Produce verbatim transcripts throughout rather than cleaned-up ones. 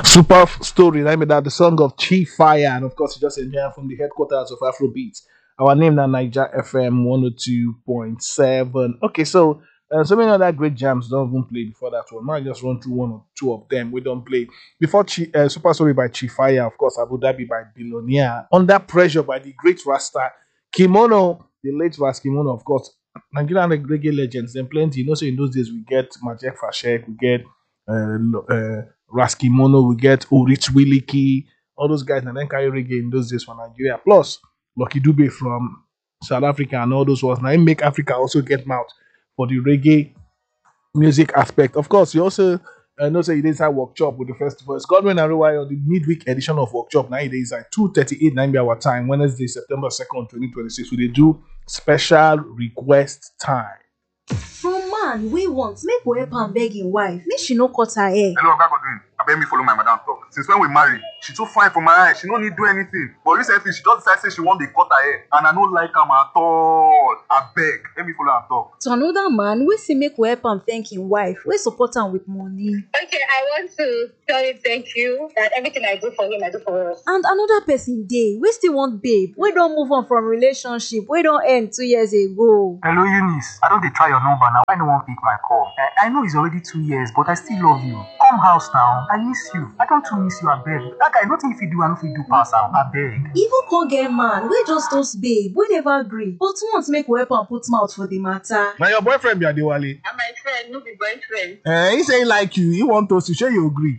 Super story. I mean that the song of Chief Fire, and of course, you just enjoy from the headquarters of Afrobeats. Our name now Niger F M one oh two point seven. Okay, so uh, so many other great jams don't even play before that one. Now I just run through one or two of them. We don't play before Chi, uh, Super Story by Chief Fire, of course, Abu Dhabi by Billionaire, Under Pressure by the great Rasta, Kimono, the late Ras Kimono, of course. Nigerian reggae legends, and plenty. You know, so in those days we get Majek Fashek, we get uh, Lo- uh, Raskimono, we get Orich Wiliki, all those guys, and then carry reggae in those days for Nigeria. Plus, Lucky Dube from South Africa and all those ones. Now, it make Africa also get mouth for the reggae music aspect. Of course, you also uh, know say it is a workshop with the festival. It's Godwin and Rewire on the midweek edition of workshop. Now it is at two thirty-eight nine be our time, Wednesday, September second, twenty twenty-six. We dey do special request time. From man we want make we help am beg him wife make she no cut her hair. Hello, Oga Godwin. Abeg me follow my madam talk. Since when we marry, she too fine for my eye. She no need do anything. But recently, she just decide say she want dey cut her hair, and I no like am at all. Abeg, let me follow am talk. To another man we say make we help am thank him wife we support am with money. Okay, I want to tell him thank you that everything I do for him, I do for us. And another person dey we still want babe we don move on from relationship we don end two years ago. Hello, Eunice. I don't dey try your number now. Why no one pick my call? I, I know it's already two years, but I still love you. Come house now. I miss you. I don't too miss you, I beg. That guy, nothing if you do, I know if you do pass out. I beg. Even con get man we just those babe we never gree but once make we help am put mouth for the matter. Now your boyfriend be Adewale. And my friend, no be boyfriend. Uh, he say he like you. He want us to show you agree.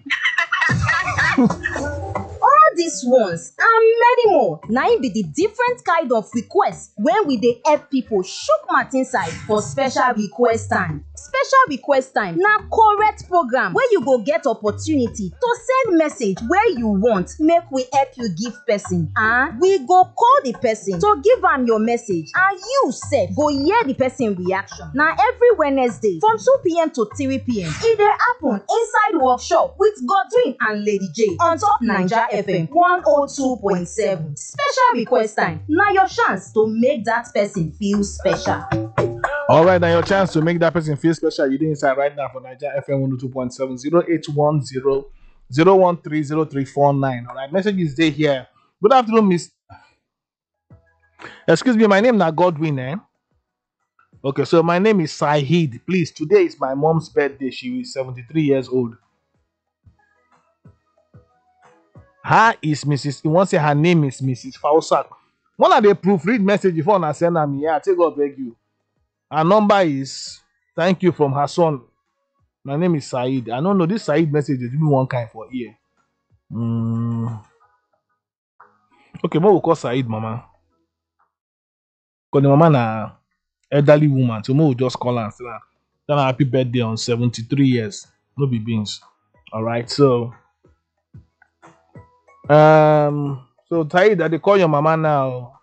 All these ones and many more na im be the different kind of request when we dey help people shook mouth inside for special request time. Special request time na correct program wey you go get opportunity to send message wey you want make we help you give person and we go call the person to give am your message and you sef go hear the person reaction. Na every Wednesday from two p.m. to three p.m. e dey happen inside workshop with Godwin and Lady J on top Naija F M one oh two point seven. Special request time na your chance to make that person feel special. All right, now your chance to make that person feel special. You did inside right now for Niger F M one oh two point seven, zero eight one zero zero one three zero three four nine. All right, message is there here. Good afternoon, Miss. Excuse me, my name is Godwin, eh? Okay, so my name is Sahid. Please, today is my mom's birthday. She is seventy-three years old. Her is Missus You want to say her name is Missus Fausak. One of the proofread message before I send them here. I take God beg you. Her number is thank you from her son. My name is Said. I don't know this Said message is me one kind for here. Mm. Okay, what we call Said, mama? Because the mama na elderly woman, so we will just call her and say, tell her happy birthday on seventy-three years. No be beans. All right, so um, so Said, I dey call your mama now.